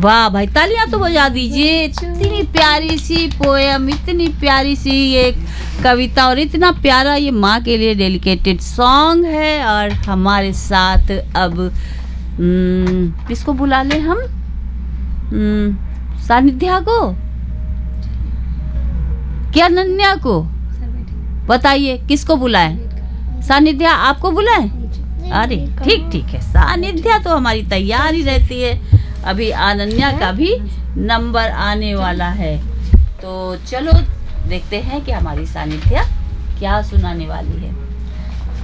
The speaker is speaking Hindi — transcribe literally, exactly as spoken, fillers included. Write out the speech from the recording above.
वाह भाई, तालियां तो बजा दीजिए। इतनी प्यारी सी पोयम, इतनी प्यारी सी ये कविता और इतना प्यारा ये माँ के लिए डेडिकेटेड सॉन्ग है। और हमारे साथ अब किसको बुला ले हम? सानिध्या को क्या नन्या को? बताइए किसको बुलाएं? सानिध्या आपको बुलाएं? अरे ठीक ठीक है, सानिध्या तो हमारी तैयार ही रहती है। अभी अनन्या का भी नंबर आने वाला है, तो चलो देखते हैं कि हमारी सानिध्या क्या सुनाने वाली है।